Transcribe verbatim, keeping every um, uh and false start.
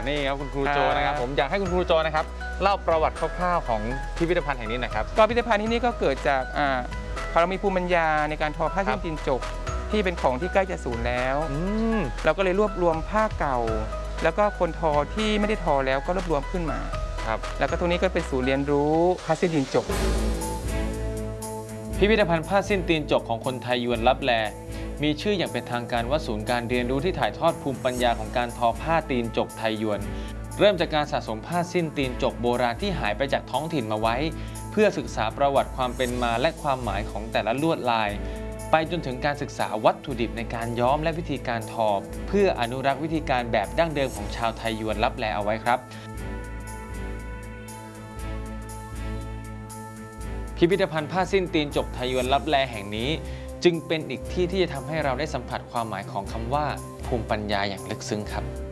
นี่ครับคุณครูโจนะครับผมอยากให้คุณครูโจนะครับเล่าประวัติคร่าวๆของพิพิธภัณฑ์แห่งนี้หน่อยครับก็พิพิธภัณฑ์ที่นี่ก็เกิดจากพอเรามีภูมิปัญญาในการทอผ้าสิ้นตีนจกที่เป็นของที่ใกล้จะสูญแล้วเราก็เลยรวบรวมผ้าเก่าแล้วก็คนทอที่ไม่ได้ทอแล้วก็รวบรวมขึ้นมาครับแล้วก็ตรงนี้ก็เป็นศูนย์เรียนรู้ผ้าสิ้นตีนจกพิพิธภัณฑ์ผ้าสิ้นตีนจกของคนไทยยวนลับแลมีชื่ออย่างเป็นทางการว่าศูนย์การเรียนรู้ที่ถ่ายทอดภูมิปัญญาของการทอผ้าตีนจกไทยยวนเริ่มจากการสะสมผ้าสิ้นตีนจกโบราณที่หายไปจากท้องถิ่นมาไว้เพื่อศึกษาประวัติความเป็นมาและความหมายของแต่ละลวดลายไปจนถึงการศึกษาวัตถุดิบในการย้อมและวิธีการทอเพื่ออนุรักษ์วิธีการแบบดั้งเดิมของชาวไทยยวนลับแลเอาไว้ครับพิพิธภัณฑ์ผ้าสิ้นตีนจกไทยยวนลับแลแห่งนี้จึงเป็นอีกที่ที่จะทำให้เราได้สัมผัสความหมายของคำว่าภูมิปัญญาอย่างลึกซึ้งครับ